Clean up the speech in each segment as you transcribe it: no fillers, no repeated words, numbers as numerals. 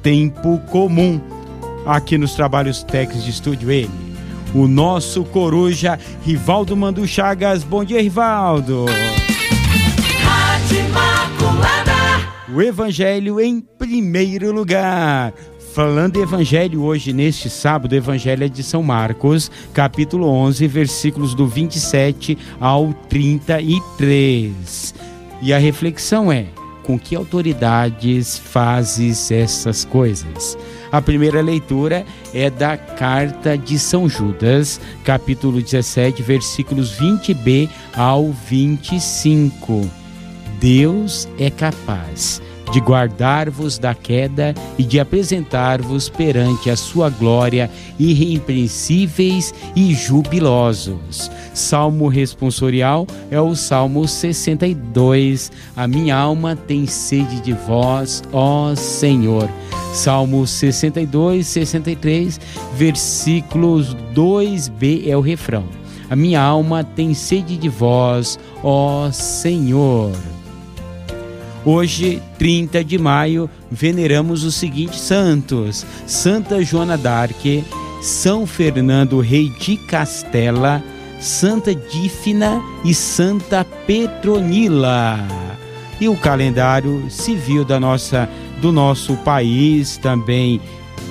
tempo comum. Aqui nos trabalhos técnicos de estúdio, ele, o nosso coruja, Rivaldo Mandu Chagas. Bom dia, Rivaldo. Rádio Imaculada. O Evangelho em primeiro lugar. Falando de Evangelho hoje, neste sábado, o Evangelho é de São Marcos, capítulo 11, versículos do 27 ao 33. E a reflexão é: com que autoridades fazes essas coisas? A primeira leitura é da carta de São Judas, capítulo 17, versículos 20b ao 25. Deus é capaz de guardar-vos da queda e de apresentar-vos perante a sua glória irrepreensíveis e jubilosos. Salmo responsorial é o Salmo 62. A minha alma tem sede de vós, ó Senhor. Salmo 62, 63, versículos 2b é o refrão. A minha alma tem sede de vós, ó Senhor. Hoje, 30 de maio, veneramos os seguintes santos: Santa Joana d'Arc, São Fernando Rei de Castela, Santa Dífna e Santa Petronila. E o calendário civil do nosso país, também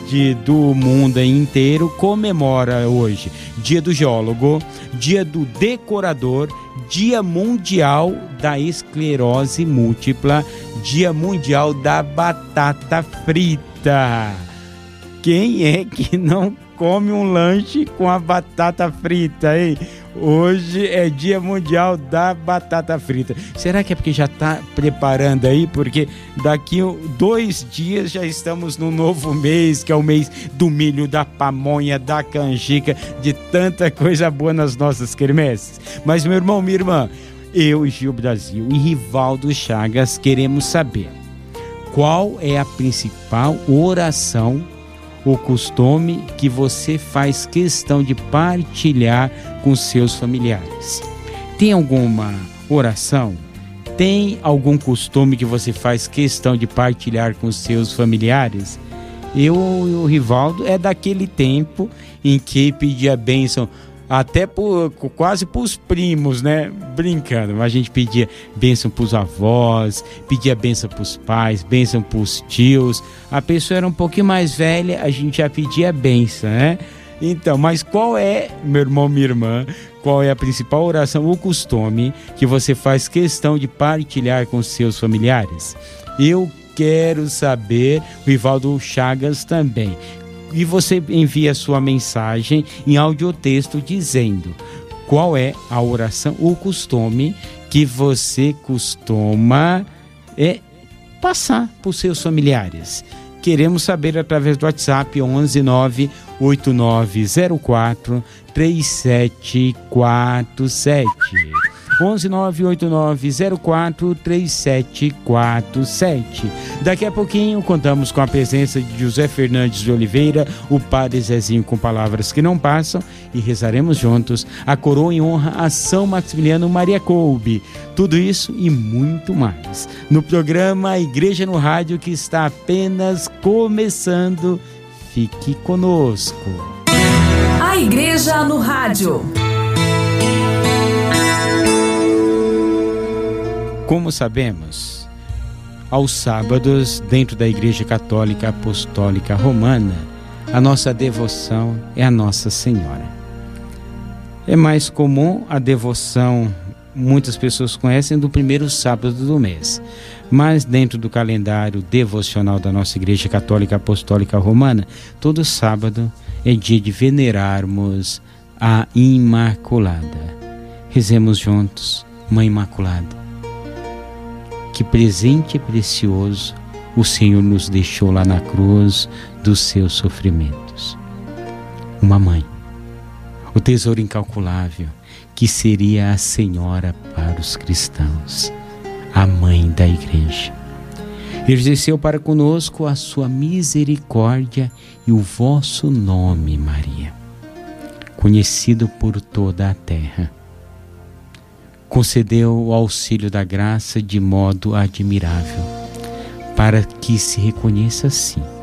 do mundo inteiro, comemora hoje Dia do Geólogo, Dia do Decorador, Dia Mundial da Esclerose Múltipla, Dia Mundial da Batata Frita. Quem é que não come um lanche com a batata frita, hein? Hoje é Dia Mundial da Batata Frita. Será que é porque já está preparando aí? Porque daqui 2 dias já estamos no novo mês, que é o mês do milho, da pamonha, da canjica, de tanta coisa boa nas nossas quermesses. Mas, meu irmão, minha irmã, eu, Gil Brasil e Rivaldo Chagas queremos saber qual é a principal oração, o costume que você faz questão de partilhar com seus familiares. Tem alguma oração? Tem algum costume que você faz questão de partilhar com seus familiares? Eu e o Rivaldo é daquele tempo em que pedia bênção até quase para os primos, né? Brincando, mas a gente pedia bênção para os avós, pedia bênção para os pais, bênção para os tios. A pessoa era um pouquinho mais velha, a gente já pedia bênção, né? Então, mas qual é, meu irmão, minha irmã, qual é a principal oração, o costume que você faz questão de partilhar com seus familiares? Eu quero saber, o Rivaldo Chagas também. E você envia sua mensagem em áudio ou texto dizendo qual é a oração, o costume que você costuma passar para os seus familiares. Queremos saber através do WhatsApp 11 98904 3747. 11 98904 3747. Daqui a pouquinho contamos com a presença de José Fernandes de Oliveira, o Padre Zezinho com palavras que não passam, e rezaremos juntos a coroa em honra a São Maximiliano Maria Kolbe. Tudo isso e muito mais no programa Igreja no Rádio, que está apenas começando. Fique conosco. A Igreja no Rádio. Como sabemos, aos sábados, dentro da Igreja Católica Apostólica Romana, a nossa devoção é a Nossa Senhora. É mais comum a devoção, muitas pessoas conhecem, do primeiro sábado do mês. Mas dentro do calendário devocional da nossa Igreja Católica Apostólica Romana, todo sábado é dia de venerarmos a Imaculada. Rezemos juntos, Mãe Imaculada. Que presente precioso o Senhor nos deixou lá na cruz dos seus sofrimentos. Uma mãe, o tesouro incalculável que seria a Senhora para os cristãos, a mãe da Igreja. Exerceu para conosco a sua misericórdia e o vosso nome, Maria, conhecido por toda a terra. Concedeu o auxílio da graça de modo admirável, para que se reconheça assim